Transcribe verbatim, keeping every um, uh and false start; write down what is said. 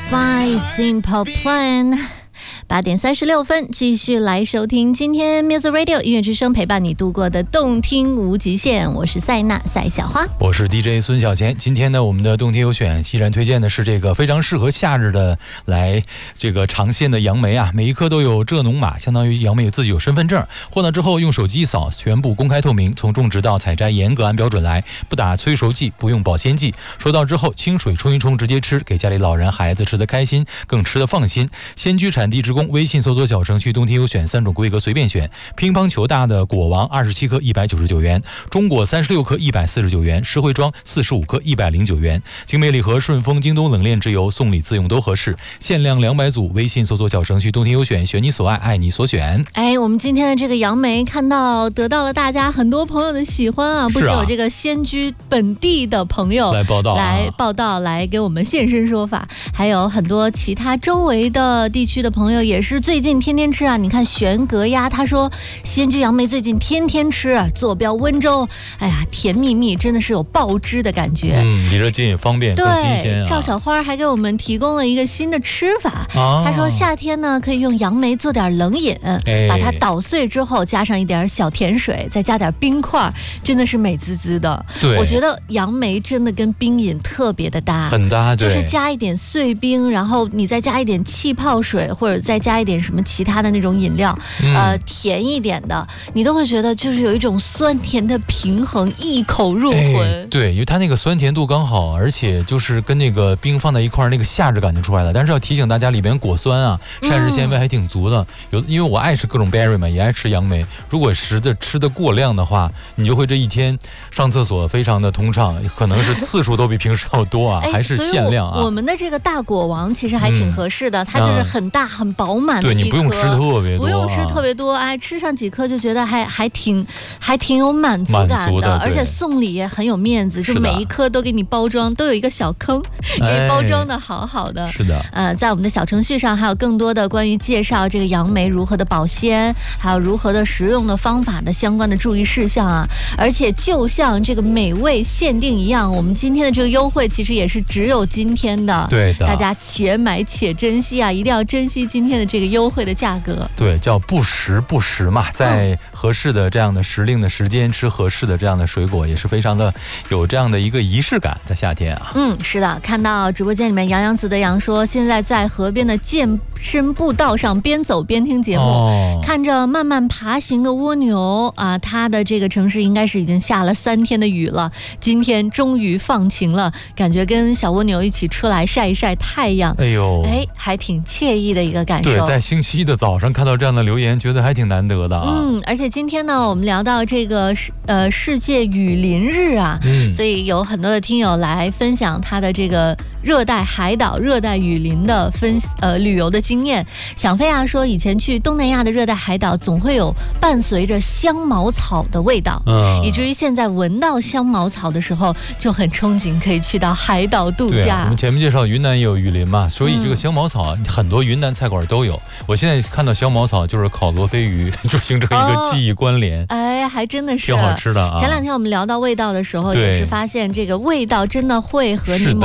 Five Simple Plan。八点三十六分，继续来收听今天 Music Radio 音乐之声陪伴你度过的动听无极限。我是赛娜赛小花， 我是 D J 孙小钱。今天呢，我们的动听优选依然推荐的是这个非常适合夏日的来这个尝鲜的杨梅啊，每一颗都有蔗农码，相当于杨梅自己有身份证，获到之后用手机一扫，全部公开透明，从种植到采摘严格按标准来，不打催熟剂，不用保鲜剂，收到之后清水冲一冲直接吃，给家里老人孩子吃得开心，更吃得放心。先居产地直供，微信搜索小程序动听优选，三种规格随便选。乒乓球大的果王二十七颗一百九十九元，中果三十六颗一百四十九元，实惠装四十五颗一百零九元。精美礼盒顺丰京东冷链直邮，送礼自用都合适，限量两百组，微信搜索小程序动听优选，选你所爱，爱你所选。 哎，我们今天的这个杨梅看到得到了大家很多朋友的喜欢啊，不仅有这个先居本地的朋友来报道、啊、 来报道来给我们现身说法，还有很多其他周围的地区的朋友也是最近天天吃啊。你看玄格鸭他说先居杨梅最近天天吃，坐标温州，哎呀甜蜜蜜，真的是有爆汁的感觉， 嗯，离着近方便更新鲜啊。 赵小花还给我们提供了一个新的吃法，啊、他说夏天呢可以用杨梅做点冷饮、哎、把它捣碎之后加上一点小甜水，再加点冰块，真的是美滋滋的。 对， 我觉得杨梅真的跟冰饮特别的搭， 很搭，对， 就是加一点碎冰，然后你再加一点气泡水，或者再加一点什么其他的那种饮料、嗯、呃，甜一点的，你都会觉得就是有一种酸甜的平衡，一口入魂、哎、 对，因为它那个酸甜度刚好，而且就是跟那个冰放在一块，那个夏日感就出来了。但是要提醒大家，里边果酸啊，膳食纤维还挺足的、嗯、有，因为我爱吃各种 berry 嘛，也爱吃杨梅，如果食的吃的过量的话，你就会这一天上厕所非常的通畅，可能是次数都比平时要多啊、哎、还是限量啊。 我, 我们的这个大果王其实还挺合适的、嗯、它就是很大、嗯、很饱满的一颗， 对，你不用吃特别多、啊、 不用吃特别多，哎，吃上几颗就觉得还还挺还挺有满足感 的, 的而且送礼也很有面子，就每一颗都给你包装，都有一个小坑给包装的好好的、哎、 是的。 呃，在我们的小程序上还有更多的关于介绍这个杨梅如何的保鲜，还有如何的食用的方法的相关的注意事项啊。而且就像这个美味限定一样，我们今天的这个优惠其实也是只有今天的， 对的， 大家且买且珍惜啊，一定要珍惜今天的这个优惠的价格。 对，叫不时不食嘛，在合适的这样的时令的时间吃合适的这样的水果，也是非常的有这样的一个仪式感，在夏天啊。 嗯，是的，看到直播间里面洋洋子的羊说，现在在河边的健身步道上边走边听节目、哦、看着慢慢爬行的蜗牛啊，他的这个城市应该是已经下了三天的雨了，今天终于放晴了，感觉跟小蜗牛一起出来晒一晒太阳， 哎呦， 哎，还挺惬意的一个感受。 对，在星期一的早上看到这样的留言，觉得还挺难得的啊。 嗯，而且今天呢，我们聊到这个呃世界雨林日啊、嗯，所以有很多的听友来分享他的这个热带海岛、热带雨林的分呃旅游的经验。想飞啊说，以前去东南亚的热带海岛，总会有伴随着香茅草的味道，嗯，以至于现在闻到香茅草的时候，就很憧憬可以去到海岛度假。 对啊，我们前面介绍云南也有雨林嘛，所以这个香茅草、嗯、很多云南菜馆都有。我现在看到香茅草就是烤罗非鱼，就形成一个记忆关联。哦、 哎，还真的是挺好吃的啊。 前两天我们聊到味道的时候，也是发现这个味道真的会和你某